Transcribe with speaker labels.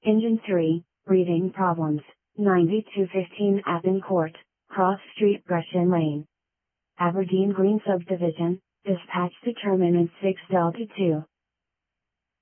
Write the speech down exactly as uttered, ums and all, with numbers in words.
Speaker 1: Engine three, breathing problems, ninety-two fifteen Appin Court, Cross Street Gresham Lane. Aberdeen Green Subdivision, dispatch to Terminus six Delta two.